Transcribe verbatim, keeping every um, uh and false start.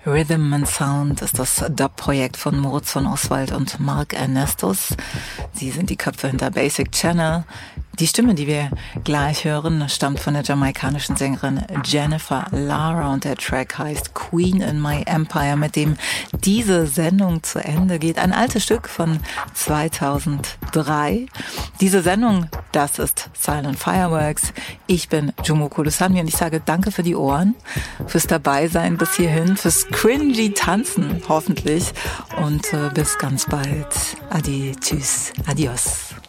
Rhythm and Sound ist das Dub-Projekt von Moritz von Oswald und Mark Ernestus. Sie sind die Köpfe hinter Basic Channel. Die Stimme, die wir gleich hören, stammt von der jamaikanischen Sängerin Jennifer Lara und der Track heißt Queen in My Empire, mit dem diese Sendung zu Ende geht. Ein altes Stück von zweitausenddrei. Diese Sendung, das ist Silent Fireworks. Ich bin Jumoko Lusami und ich sage danke für die Ohren, fürs Dabeisein bis hierhin, fürs cringy Tanzen hoffentlich und äh, bis ganz bald. Adi, tschüss, adios.